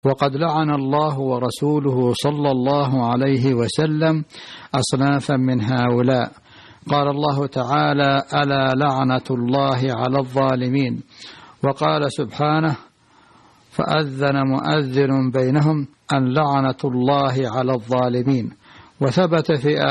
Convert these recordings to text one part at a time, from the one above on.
وقد لعن الله ورسوله صلى الله عليه وسلم أصنافا من هؤلاء. قال الله تعالى: ألا لعنة الله على الظالمين. وقال سبحانه: فأذن مؤذن بينهم أن لعنة الله على الظالمين. وثبت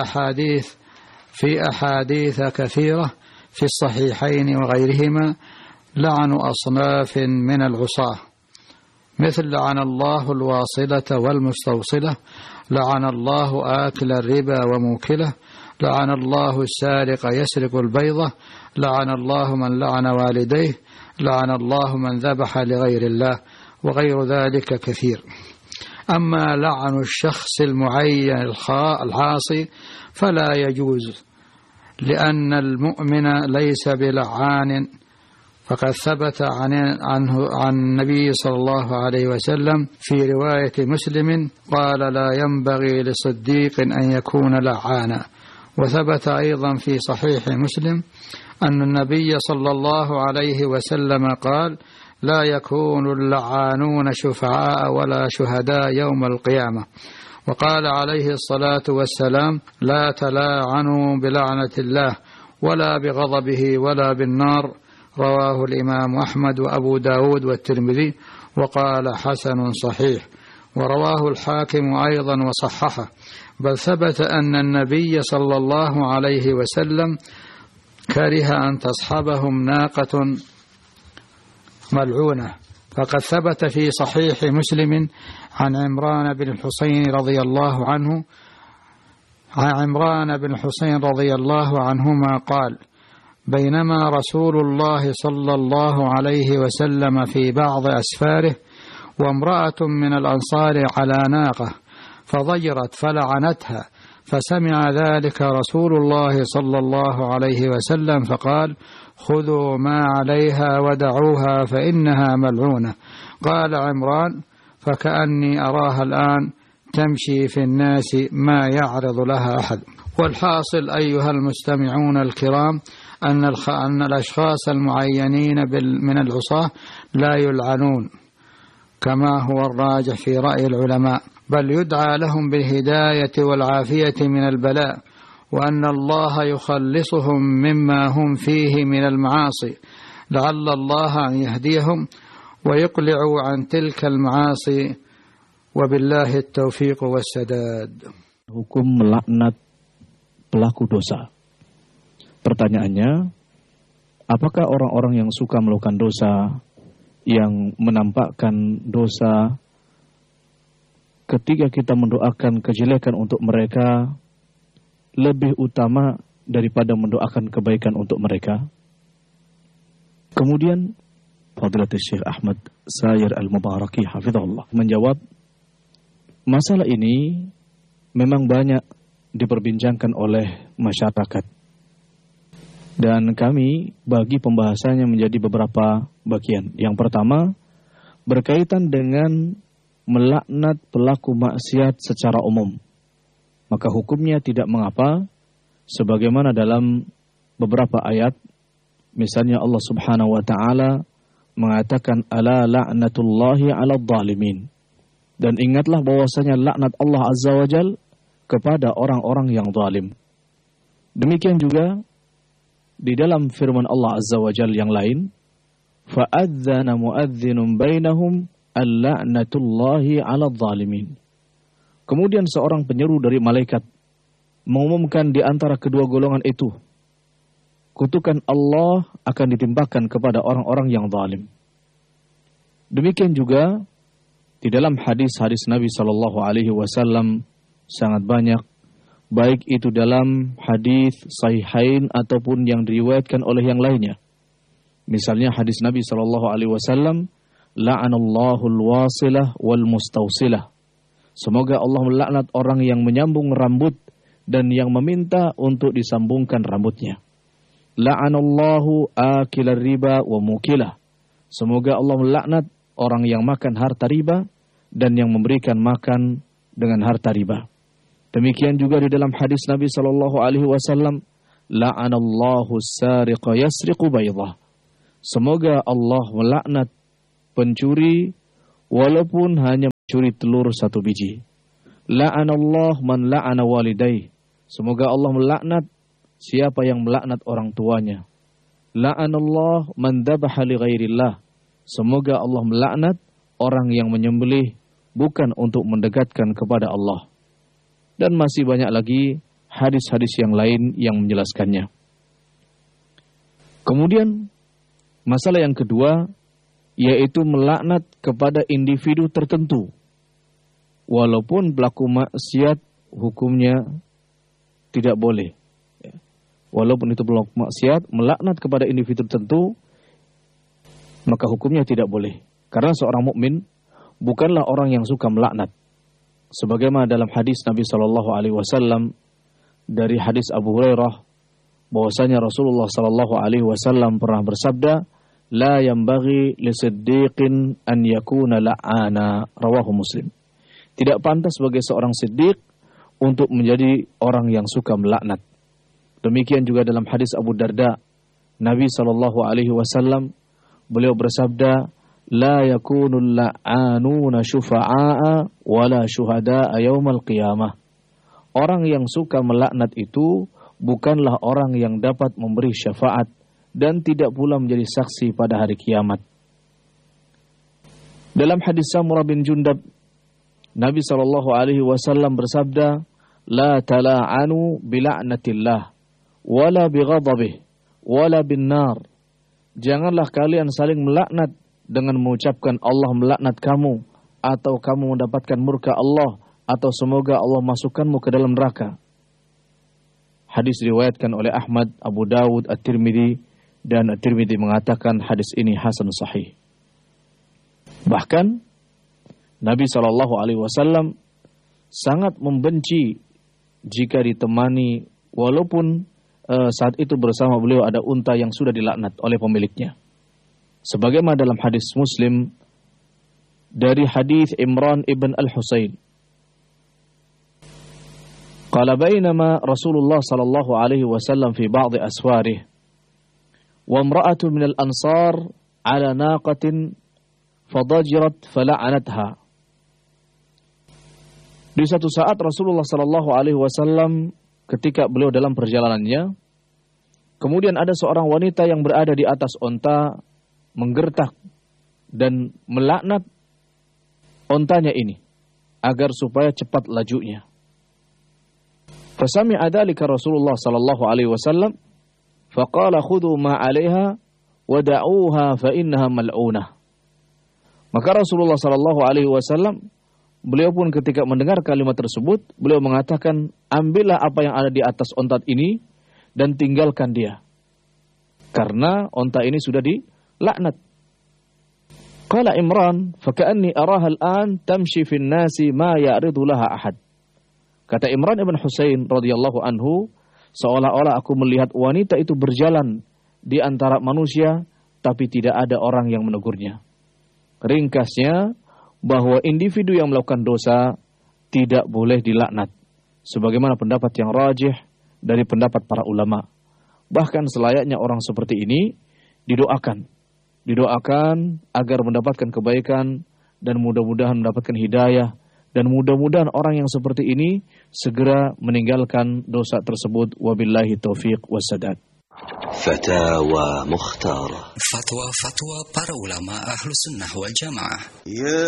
في أحاديث كثيرة في الصحيحين وغيرهما لعن أصناف من العصاة، مثل لعن الله الواصلة والمستوصلة، لعن الله آكل الربا وموكله، لعن الله السارق يسرق البيضة، لعن الله من لعن والديه، لعن الله من ذبح لغير الله، وغير ذلك كثير. أما لعن الشخص المعين العاصي فلا يجوز، لأن المؤمن ليس بلعان، فقد ثبت عن النبي صلى الله عليه وسلم في رواية مسلم قال: لا ينبغي لصديق أن يكون لعانا. وثبت أيضا في صحيح مسلم أن النبي صلى الله عليه وسلم قال: لا يكون اللعانون شفعاء ولا شهداء يوم القيامة. وقال عليه الصلاة والسلام: لا تلاعنوا بلعنة الله ولا بغضبه ولا بالنار. رواه الإمام أحمد وأبو داود والترمذي، وقال: حسن صحيح. ورواه الحاكم أيضا وصححه. بل ثبت أن النبي صلى الله عليه وسلم كره أن تصحبهم ناقة ملعونة. فقد ثبت في صحيح مسلم عن عمران بن الحسين رضي الله عنهما قال: بينما رسول الله صلى الله عليه وسلم في بعض أسفاره وامرأة من الأنصار على ناقة فضجرت فلعنتها، فسمع ذلك رسول الله صلى الله عليه وسلم فقال: خذوا ما عليها ودعوها فإنها ملعونة. قال عمران: فكأني أراها الآن تمشي في الناس ما يعرض لها أحد. والحاصل أيها المستمعون الكرام أن الأشخاص المعينين من العصاة لا يلعنون كما هو الراجح في رأي العلماء، بل يدعى لهم بالهداية والعافية من البلاء، وأن الله يخلصهم مما هم فيه من المعاصي، لعل الله أن يهديهم ويقلعوا عن تلك المعاصي، وبالله التوفيق والسداد. Hukum melaknat pelaku dosa. Pertanyaannya, apakah orang-orang yang suka melakukan dosa, yang menampakkan dosa, ketika kita mendoakan kejelekan untuk mereka, lebih utama daripada mendoakan kebaikan untuk mereka? Kemudian Fadilatul Syekh Ahmad Sayyar Al-Mubaraki hafizahullah menjawab, masalah ini memang banyak diperbincangkan oleh masyarakat, dan kami bagi pembahasannya menjadi beberapa bagian. Yang pertama, berkaitan dengan melaknat pelaku maksiat secara umum. Maka hukumnya tidak mengapa, sebagaimana dalam beberapa ayat, misalnya Allah Subhanahu wa Ta'ala mengatakan: ala la'natullahi 'alal zalimin. Dan ingatlah bahwasanya laknat Allah Azza wa Jal kepada orang-orang yang zalim. Demikian juga di dalam firman Allah Azza wa Jal yang lain, fa'adzana mu'adzinun bainahum al-la'natullahi 'alal zalimin. Kemudian seorang penyeru dari malaikat mengumumkan di antara kedua golongan itu, kutukan Allah akan ditimpakan kepada orang-orang yang zalim. Demikian juga di dalam hadis-hadis Nabi sallallahu alaihi wasallam sangat banyak, baik itu dalam hadis sahihain ataupun yang diriwayatkan oleh yang lainnya. Misalnya hadis Nabi sallallahu alaihi wasallam, la'anallahu al-wasilah wal mustawsilah. Semoga Allah melaknat orang yang menyambung rambut dan yang meminta untuk disambungkan rambutnya. La'anallahu akilar riba wa mukilah. Semoga Allah melaknat orang yang makan harta riba dan yang memberikan makan dengan harta riba. Demikian juga di dalam hadis Nabi sallallahu alaihi wasallam, la'anallahu as-sariqa yasriqu baydah. Semoga Allah melaknat pencuri walaupun hanya curi telur 1 biji. La'anallah man la'ana walidayh. Semoga Allah melaknat siapa yang melaknat orang tuanya. La'anallah man dhabaha li ghairillah. Semoga Allah melaknat orang yang menyembelih bukan untuk mendekatkan kepada Allah. Dan masih banyak lagi hadis-hadis yang lain yang menjelaskannya. Kemudian masalah yang kedua yaitu melaknat kepada individu tertentu. Walaupun pelaku maksiat hukumnya tidak boleh. Walaupun itu pelaku maksiat, melaknat kepada individu tertentu maka hukumnya tidak boleh. Karena seorang mukmin bukanlah orang yang suka melaknat. Sebagaimana dalam hadis Nabi SAW dari hadis Abu Hurairah bahwasanya Rasulullah SAW pernah bersabda, la yanbaghi lisiddiqin an yakuna la'ana, rawahu Muslim. Tidak pantas bagi seorang siddiq untuk menjadi orang yang suka melaknat. Demikian juga dalam hadis Abu Darda, Nabi SAW beliau bersabda, la yakunul la'anuna syufa'a wala syuhada'a yaumal qiyamah. Orang yang suka melaknat itu bukanlah orang yang dapat memberi syafaat dan tidak pula menjadi saksi pada hari kiamat. Dalam hadis Samurah bin Jundab, Nabi SAW bersabda, la tala'anu bila'natillah wala bighadabih wala bin nar. Janganlah kalian saling melaknat dengan mengucapkan Allah melaknat kamu, atau kamu mendapatkan murka Allah, atau semoga Allah masukkanmu ke dalam neraka. Hadis diriwayatkan oleh Ahmad, Abu Dawud, At-Tirmidzi, dan At-Tirmidzi mengatakan hadis ini hasan sahih. Bahkan Nabi SAW sangat membenci jika ditemani, walaupun saat itu bersama beliau ada unta yang sudah dilaknat oleh pemiliknya. Sebagaimana dalam hadis Muslim dari hadis Imran ibn al-Husain, qala bainama Rasulullah sallallahu alaihi wasallam fi ba'd asfarih wa imra'atun min al-ansar ala naqatin fadajirat fala'anatha. Di satu saat Rasulullah sallallahu alaihi wasallam ketika beliau dalam perjalanannya, kemudian ada seorang wanita yang berada di atas onta menggertak dan melaknat ontanya ini agar supaya cepat lajunya. Fasami'a dzalika Rasulullah sallallahu alaihi wasallam faqala khudhu ma 'alaiha wa da'uha fa innaha mal'unah. Maka Rasulullah sallallahu alaihi wasallam beliau pun ketika mendengar kalimat tersebut, beliau mengatakan, ambillah apa yang ada di atas onta ini dan tinggalkan dia. Karena onta ini sudah dilaknat. Qala Imran, faka'anni araha al-an tamshi fin nasi ma ya'ridu laha ahad. Kata Imran ibn Husain radhiyallahu anhu, seolah-olah aku melihat wanita itu berjalan di antara manusia, tapi tidak ada orang yang menegurnya. Ringkasnya, bahwa individu yang melakukan dosa tidak boleh dilaknat, sebagaimana pendapat yang rajih dari pendapat para ulama. Bahkan selayaknya orang seperti ini didoakan agar mendapatkan kebaikan dan mudah-mudahan mendapatkan hidayah, dan mudah-mudahan orang yang seperti ini segera meninggalkan dosa tersebut. Wabillahi taufiq wassadad. Fatwa Mukhtar. Fatwa para ulama Ahlus Sunnah wal Jamaah.